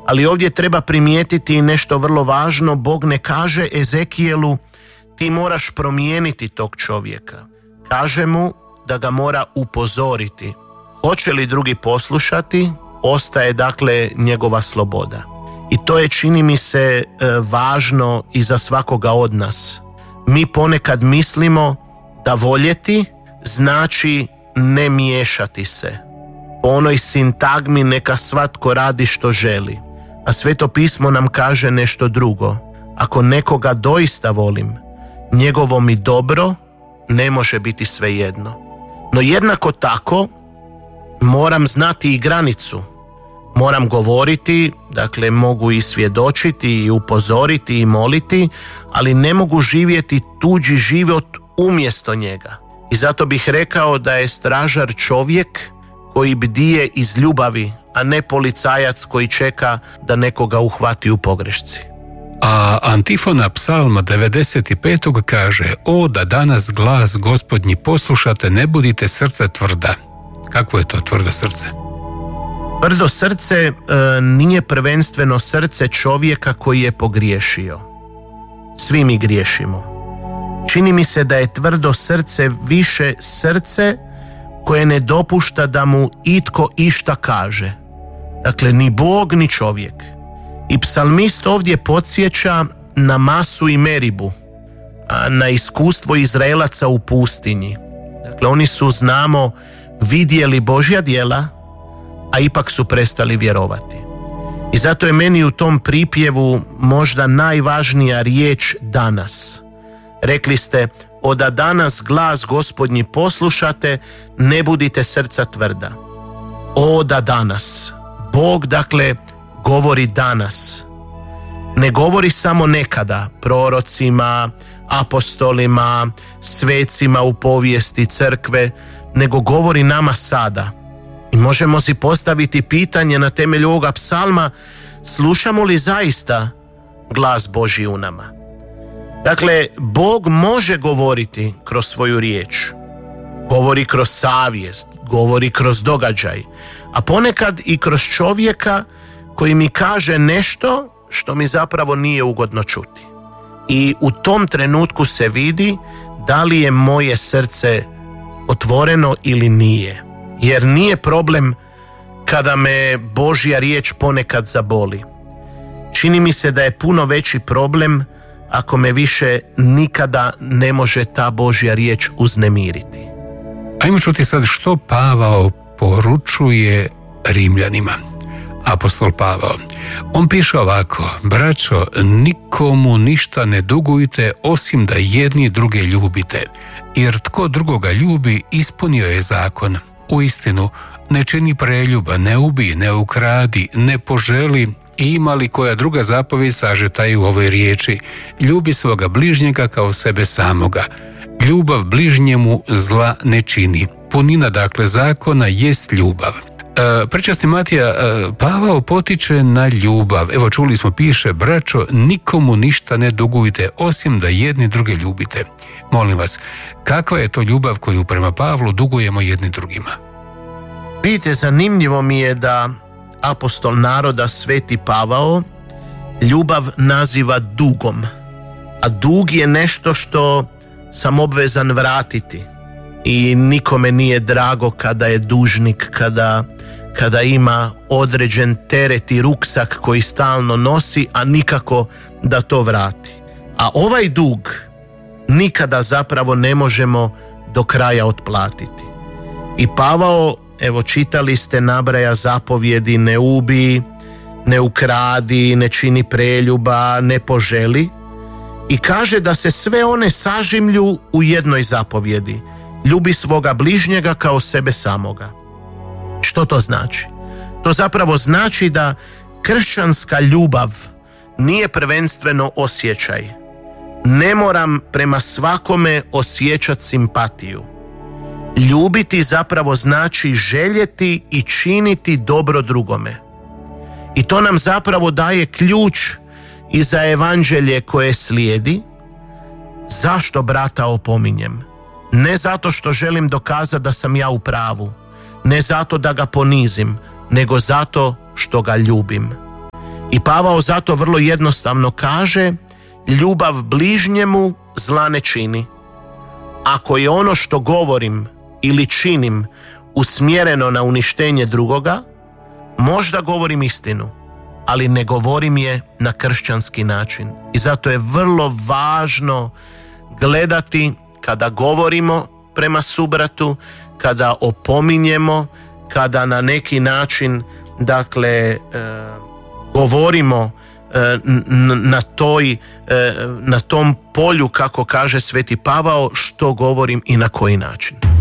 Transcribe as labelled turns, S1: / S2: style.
S1: Ali ovdje treba primijetiti nešto vrlo važno. Bog ne kaže Ezekijelu ti moraš promijeniti tog čovjeka. Kaže mu da ga mora upozoriti. Hoće li drugi poslušati, ostaje dakle njegova sloboda. I to je, čini mi se, važno i za svakoga od nas. Mi ponekad mislimo da voljeti znači ne miješati se. Po onoj sintagmi neka svatko radi što želi. A Sveto pismo nam kaže nešto drugo. Ako nekoga doista volim, njegovo mi dobro ne može biti svejedno. No jednako tako moram znati i granicu. Moram govoriti, dakle mogu i svjedočiti i upozoriti i moliti, ali ne mogu živjeti tuđi život umjesto njega. I zato bih rekao da je stražar čovjek koji bdije iz ljubavi, a ne policajac koji čeka da nekoga uhvati u pogrešci.
S2: A antifona psalma 95. kaže: O, da danas glas Gospodnji poslušate, ne budite srce tvrda. Kakvo je to tvrdo srce?
S1: Tvrdo srce nije prvenstveno srce čovjeka koji je pogriješio. Svi mi griješimo. Čini mi se da je tvrdo srce više srce koje ne dopušta da mu itko išta kaže. Dakle, ni Bog ni čovjek. I psalmist ovdje podsjeća na Masu i Meribu, na iskustvo Izraelaca u pustinji. Dakle, oni su, znamo, vidjeli Božja djela, a ipak su prestali vjerovati. I zato je meni u tom pripjevu možda najvažnija riječ danas. Rekli ste: o, da danas glas Gospodnji poslušate, ne budite srca tvrda. O, da danas. Bog, dakle, govori danas. Ne govori samo nekada prorocima, apostolima, svecima u povijesti crkve, nego govori nama sada. I možemo si postaviti pitanje na temelju ovoga psalma: slušamo li zaista glas Božji u nama? Dakle, Bog može govoriti kroz svoju riječ. Govori kroz savjest, govori kroz događaj, a ponekad i kroz čovjeka koji mi kaže nešto što mi zapravo nije ugodno čuti. I u tom trenutku se vidi da li je moje srce otvoreno ili nije. Jer nije problem kada me Božja riječ ponekad zaboli. Čini mi se da je puno veći problem ako me više nikada ne može ta Božja riječ uznemiriti.
S2: Ajmo čuti sad što Pavao poručuje Rimljanima. Apostol Pavao, on piše ovako: braćo, nikomu ništa ne dugujte osim da jedni druge ljubite, jer tko drugoga ljubi ispunio je zakon. Uistinu, ne čini preljuba, ne ubij, ne ukradi, ne poželi, i ima li koja druga zapovijed sažeta i u ovoj riječi: ljubi svoga bližnjega kao sebe samoga. Ljubav bližnjemu zla ne čini. Punina, dakle, zakona jest ljubav. Prečasni Matija, Pavao potiče na ljubav. Evo, čuli smo, piše: braćo, nikomu ništa ne dugujte osim da jedni druge ljubite. Molim vas, kakva je to ljubav koju prema Pavlu dugujemo jedni drugima?
S1: Vidite, zanimljivo mi je da apostol naroda Sveti Pavao ljubav naziva dugom, a dug je nešto što sam obvezan vratiti. I nikome nije drago kada je dužnik, kada ima određen teret i ruksak koji stalno nosi, a nikako da to vrati. A ovaj dug nikada zapravo ne možemo do kraja otplatiti. I Pavao, evo čitali ste, nabraja zapovjedi: ne ubij, ne ukradi, ne čini preljuba, ne poželi, i kaže da se sve one sažimlju u jednoj zapovjedi: ljubi svoga bližnjega kao sebe samoga. Što to znači? To zapravo znači da kršćanska ljubav nije prvenstveno osjećaj. Ne moram prema svakome osjećati simpatiju. Ljubiti zapravo znači željeti i činiti dobro drugome. I to nam zapravo daje ključ i za evanđelje koje slijedi. Zašto brata opominjem? Ne zato što želim dokazati da sam ja u pravu, ne zato da ga ponizim, nego zato što ga ljubim. I Pavao zato vrlo jednostavno kaže: ljubav bližnjemu zla ne čini. Ako je ono što govorim ili činim usmjereno na uništenje drugoga, možda govorim istinu, ali ne govorim je na kršćanski način. I zato je vrlo važno gledati kada govorimo prema subratu, kada opominjemo, kada na neki način govorimo na tom polju, kako kaže Sveti Pavao, što govorim i na koji način.